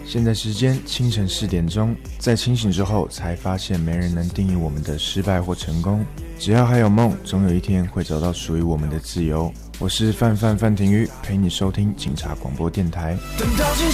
现在时间清晨4点钟，在清醒之后才发现没人能定义我们的失败或成功，只要还有梦，总有一天会找到属于我们的自由。我是范廷瑜，陪你收听警察广播电台。